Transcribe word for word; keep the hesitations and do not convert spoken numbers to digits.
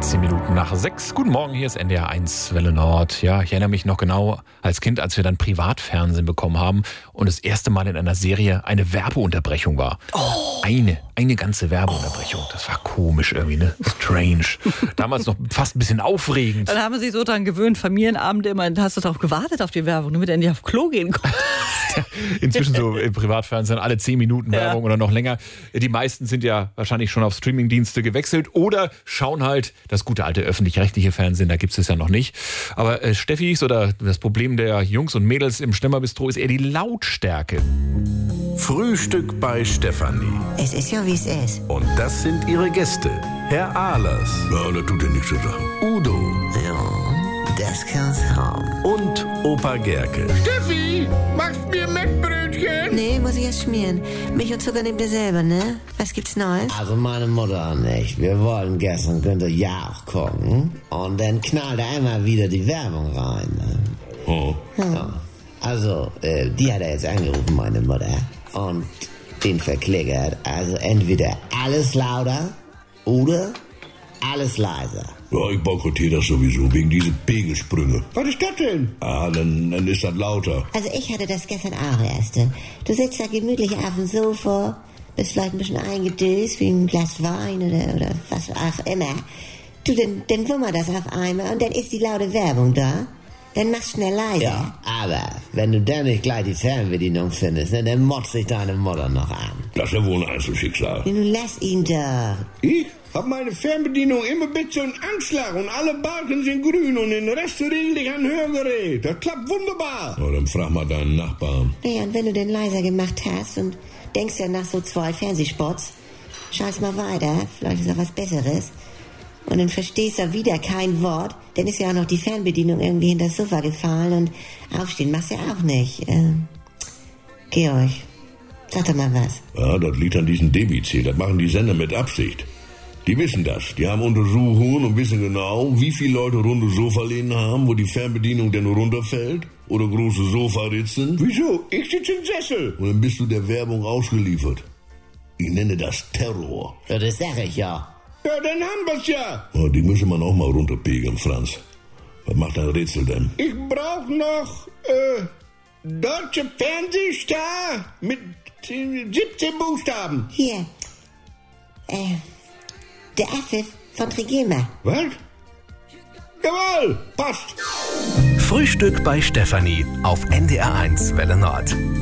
sechzehn Minuten nach sechs. Guten Morgen, hier ist N D R eins Welle Nord. Ja, ich erinnere mich noch genau als Kind, als wir dann Privatfernsehen bekommen haben und das erste Mal in einer Serie eine Werbeunterbrechung war. Oh. Eine, eine ganze Werbeunterbrechung. Das war komisch irgendwie, ne? Strange. Damals noch fast ein bisschen aufregend. Dann haben wir sich so daran gewöhnt, Familienabende immer, dann hast du darauf gewartet auf die Werbung, damit du endlich auf Klo gehen konntest. Inzwischen so im Privatfernsehen alle zehn Minuten Werbung ja. oder noch länger. Die meisten sind ja wahrscheinlich schon auf Streamingdienste gewechselt oder schauen halt das gute alte öffentlich-rechtliche Fernsehen, da gibt es es ja noch nicht. Aber äh, Steffis oder das Problem der Jungs und Mädels im Stemmerbistro ist eher die Lautstärke. Frühstück bei Stefanie. Es ist ja, wie es ist. Und das sind ihre Gäste. Herr Ahlers. Ja, das tut ja nichts zu sagen. Udo. Ja, das kann's haben. Und Opa Gerke. Steffi, machst mir Mettbrötchen? Nee, muss ich erst schmieren. Milch und Zucker nehmt ihr selber, ne? Was gibt's Neues? Also meine Mutter und ich, wir wollen gestern Günther Jauch gucken und dann knallt er einmal wieder die Werbung rein. Ne? Oh. Ja. Also, äh, die hat er jetzt angerufen, meine Mutter, und den verklickert. Also entweder alles lauter oder alles leiser. Ja, ich boykottiere das sowieso, wegen diese Pegelsprünge. Was ist das denn? Ah, dann, dann ist das lauter. Also ich hatte das gestern auch erst. Du sitzt da gemütlich auf dem Sofa, bist vielleicht ein bisschen eingedöst, wie ein Glas Wein oder, oder was auch immer. Du, dann, dann wummert das auf einmal und dann ist die laute Werbung da. Dann machst schnell leiser. Ja, aber wenn du dann nicht gleich die Fernbedienung findest, ne, dann motzt sich deine Mutter noch an. Das ist ja wohl ein Einzelschicksal. Nun lass ihn doch. Ich hab meine Fernbedienung immer bis zum Anschlag und alle Balken sind grün und den Rest regel ich an Hörgerät. Das klappt wunderbar. Na, dann frag mal deinen Nachbarn. Naja, und wenn du den leiser gemacht hast und denkst ja nach so zwei Fernsehspots, scheiß mal weiter, vielleicht ist auch was Besseres. Und dann verstehst du wieder kein Wort, dann ist ja auch noch die Fernbedienung irgendwie hinter das Sofa gefallen und aufstehen machst du ja auch nicht. Ähm, Georg, sag doch mal was. Ja, das liegt an diesem Debiziel. Das machen die Sender mit Absicht. Die wissen das. Die haben Untersuchungen und wissen genau, wie viele Leute runde Sofalehnen haben, wo die Fernbedienung denn runterfällt. Oder große Sofaritzen. Wieso? Ich sitze im Sessel. Und dann bist du der Werbung ausgeliefert. Ich nenne das Terror. Ja, das sag ich ja. Ja, dann haben wir's ja. Ja, die müssen man auch mal runterpegeln, Franz. Was macht ein Rätsel denn? Ich brauch noch, äh, Deutsche Fernsehstar mit siebzehn Buchstaben. Hier, äh, der Affe von Trigema. Was? Jawohl, passt. Frühstück bei Stefanie auf N D R eins Welle Nord.